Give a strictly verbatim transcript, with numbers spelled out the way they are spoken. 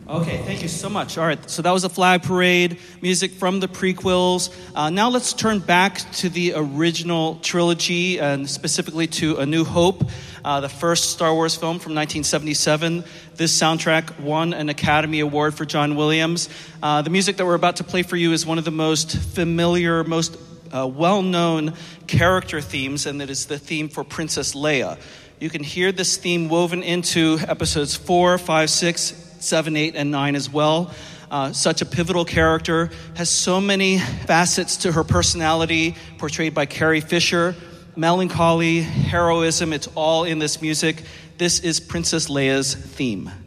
Okay, thank you so much. All right, so that was a flag parade, music from the prequels. Uh, now let's turn back to the original trilogy, and specifically to A New Hope, uh, the first Star Wars film from nineteen seventy-seven. This soundtrack won an Academy Award for John Williams. Uh, the music that we're about to play for you is one of the most familiar, most uh, well-known character themes, and it is the theme for Princess Leia. You can hear this theme woven into episodes four, five, six, seven, eight, and nine as well. Uh, such a pivotal character, has so many facets to her personality, portrayed by Carrie Fisher. Melancholy, heroism, it's all in this music. This is Princess Leia's theme.